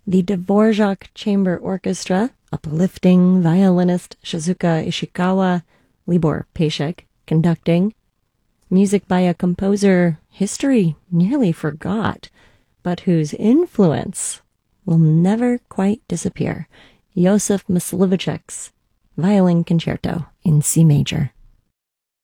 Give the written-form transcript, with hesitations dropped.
The Dvorak Chamber Orchestra, uplifting violinist Shizuka Ishikawa, Libor Pashek conducting. Music by a composer history nearly forgot, but whose influence will never quite disappear. Joseph Mysliveček's Violin Concerto in C major.